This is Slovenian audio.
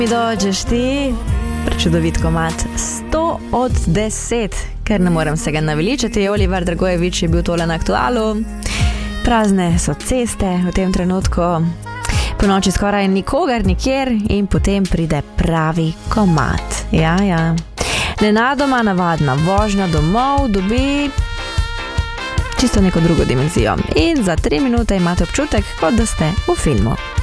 Mi dođeš ti, prečudovit komad, 100 od 10, ker ne morem se ga naveličati. Oliver Dragojevič je bil tole na Aktualu. Prazne so ceste v tem trenutku, po noči skoraj nikogar nikjer in potem pride pravi komad. Ja. Nenadoma navadna vožnja domov dobi čisto neko drugo dimenzijo in za 3 minute imate občutek, kot da ste v filmu.